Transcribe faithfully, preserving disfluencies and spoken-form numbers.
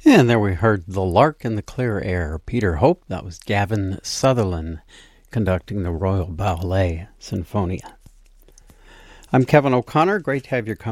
And there we heard The Lark in the Clear Air, Peter Hope. That was Gavin Sutherland conducting the Royal Ballet Sinfonia. I'm Kevin O'Connor. Great to have your company.